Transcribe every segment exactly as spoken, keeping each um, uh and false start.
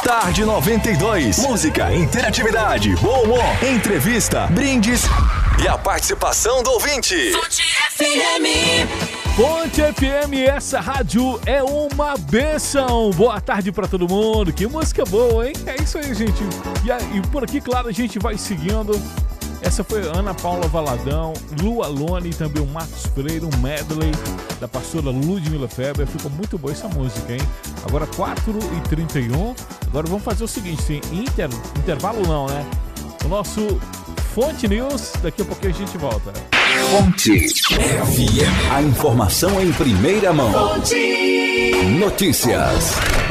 Tarde noventa e dois. Música, interatividade, bom humor, entrevista, brindes e a participação do ouvinte. Fonte F M. Fonte F M, essa rádio é uma benção. Boa tarde pra todo mundo. Que música boa, hein? É isso aí, gente. E, aí, e por aqui, claro, a gente vai seguindo. Essa foi Ana Paula Valadão, Lu Alone e também o Marcos Freire, um medley da pastora Ludmila Feber. Ficou muito boa essa música, hein? Agora quatro e trinta e um. Agora vamos fazer o seguinte, sim, inter, intervalo não, né? O nosso Fonte News, daqui a pouquinho a gente volta. Fonte F M. A informação em primeira mão. Fonte. Notícias.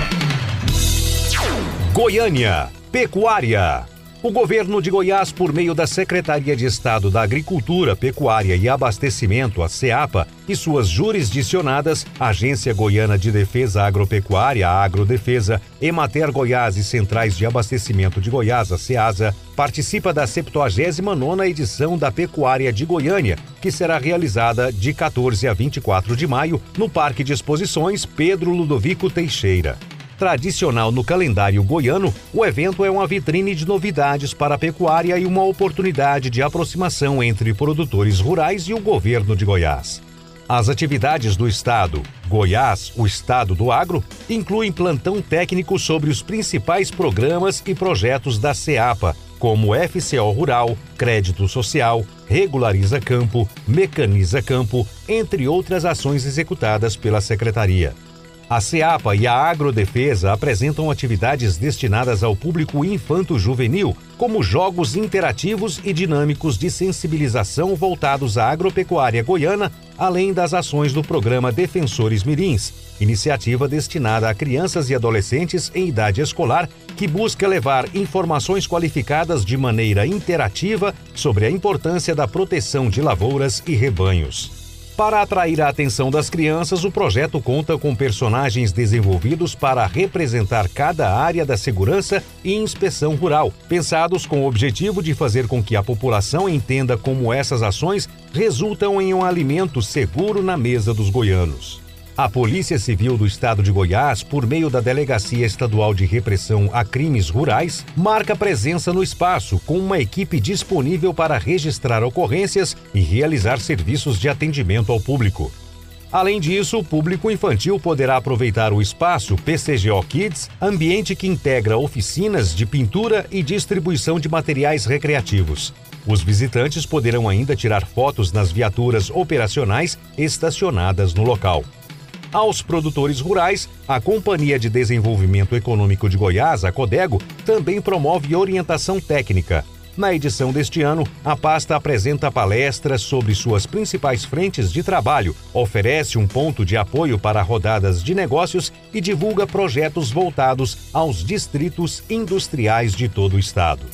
Goiânia, pecuária. O governo de Goiás, por meio da Secretaria de Estado da Agricultura, Pecuária e Abastecimento, a SEAPA, e suas jurisdicionadas, Agência Goiana de Defesa Agropecuária, a Agrodefesa, Emater Goiás e Centrais de Abastecimento de Goiás, a SEASA, participa da septuagésima nona edição da Pecuária de Goiânia, que será realizada de quatorze a vinte e quatro de maio no Parque de Exposições Pedro Ludovico Teixeira. Tradicional no calendário goiano, o evento é uma vitrine de novidades para a pecuária e uma oportunidade de aproximação entre produtores rurais e o governo de Goiás. As atividades do Estado, Goiás, o Estado do Agro, incluem plantão técnico sobre os principais programas e projetos da SEAPA, como F C O Rural, Crédito Social, Regulariza Campo, Mecaniza Campo, entre outras ações executadas pela Secretaria. A SEAPA e a Agrodefesa apresentam atividades destinadas ao público infanto-juvenil, como jogos interativos e dinâmicos de sensibilização voltados à agropecuária goiana, além das ações do programa Defensores Mirins, iniciativa destinada a crianças e adolescentes em idade escolar que busca levar informações qualificadas de maneira interativa sobre a importância da proteção de lavouras e rebanhos. Para atrair a atenção das crianças, o projeto conta com personagens desenvolvidos para representar cada área da segurança e inspeção rural, pensados com o objetivo de fazer com que a população entenda como essas ações resultam em um alimento seguro na mesa dos goianos. A Polícia Civil do Estado de Goiás, por meio da Delegacia Estadual de Repressão a Crimes Rurais, marca presença no espaço com uma equipe disponível para registrar ocorrências e realizar serviços de atendimento ao público. Além disso, o público infantil poderá aproveitar o espaço P C G O Kids, ambiente que integra oficinas de pintura e distribuição de materiais recreativos. Os visitantes poderão ainda tirar fotos nas viaturas operacionais estacionadas no local. Aos produtores rurais, a Companhia de Desenvolvimento Econômico de Goiás, a Codego, também promove orientação técnica. Na edição deste ano, a pasta apresenta palestras sobre suas principais frentes de trabalho, oferece um ponto de apoio para rodadas de negócios e divulga projetos voltados aos distritos industriais de todo o estado.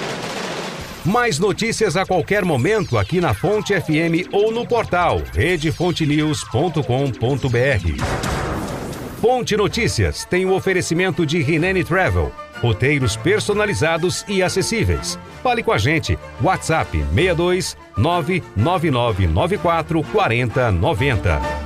Mais notícias a qualquer momento aqui na Fonte F M ou no portal rede fonte news ponto com ponto b r. Fonte Notícias tem o oferecimento de Rinene Travel, roteiros personalizados e acessíveis. Fale com a gente, WhatsApp seis dois nove nove nove nove quatro quatro zero nove zero.